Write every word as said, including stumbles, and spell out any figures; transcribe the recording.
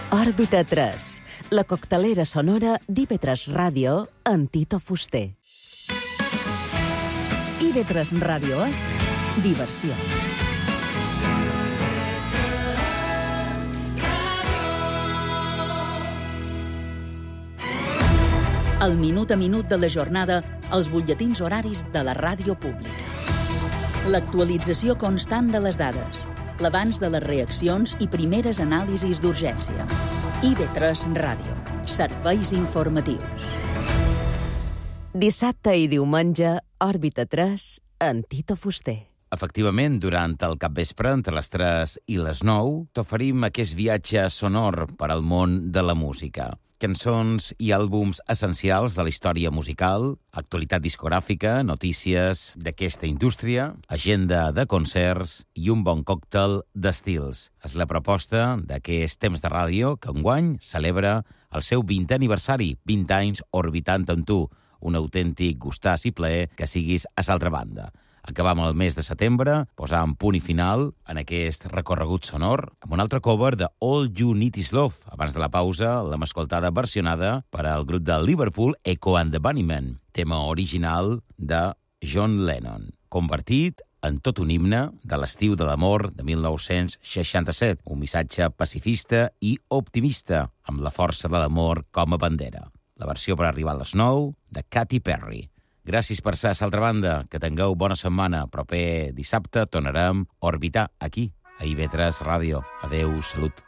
Òrbita tres, la coctelera sonora d'I V tres Ràdio amb Tito Fuster. I V tres Ràdio és diversió. El minut a minut de la jornada, els butlletins horaris de la ràdio pública. L'actualització constant de les dades, l'abans de les reaccions i primeres anàlisis d'urgència. I V tres Ràdio. Serveis informatius. Dissabte i diumenge, Òrbita tres, amb Tito Fuster. Efectivament, durant el capvespre, entre les tres i les nou, t'oferim aquest viatge sonor per al món de la música. Cançons i àlbums essencials de la història musical, actualitat discogràfica, notícies d'aquesta indústria, agenda de concerts i un bon còctel d'estils. És la proposta d'aquest temps de ràdio que enguany celebra el seu vintè aniversari, vint anys orbitant amb tu. Un autèntic gustàs i plaer que siguis a l'altra banda. Acabam el mes de setembre, posant punt i final en aquest recorregut sonor amb un altre cover de All You Need Is Love. Abans de la pausa, l'hem escoltada versionada per al grup de Liverpool Echo and the Bunnymen, tema original de John Lennon, convertit en tot un himne de l'estiu de l'amor de mil nou-cents seixanta-set, un missatge pacifista i optimista, amb la força de l'amor com a bandera. La versió per arribar a les nou de Katy Perry. Gràcies per ser a l'altra banda, que tingueu bona setmana. Proper dissabte tornarem a orbitar aquí, a I V tres Ràdio. Adeu, salut.